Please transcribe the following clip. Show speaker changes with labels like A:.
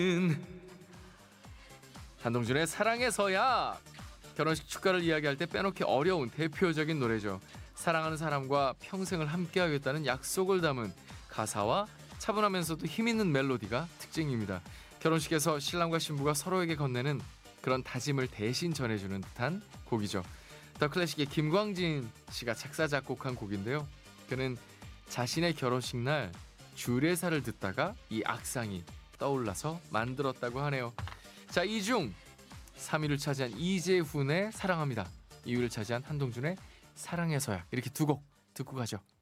A: 한동준의 사랑해서야. 결혼식 축가를 이야기할 때 빼놓기 어려운 대표적인 노래죠. 사랑하는 사람과 평생을 함께하겠다는 약속을 담은 가사와 차분하면서도 힘있는 멜로디가 특징입니다. 결혼식에서 신랑과 신부가 서로에게 건네는 그런 다짐을 대신 전해주는 듯한 곡이죠. 더 클래식의 김광진 씨가 작사 작곡한 곡인데요. 그는 자신의 결혼식 날 주례사를 듣다가 이 악상이 떠올라서 만들었다고 하네요. 자, 이 중 3위를 차지한 이재훈의 사랑합니다, 2위를 차지한 한동준의 사랑해서야, 이렇게 두 곡 듣고 가죠.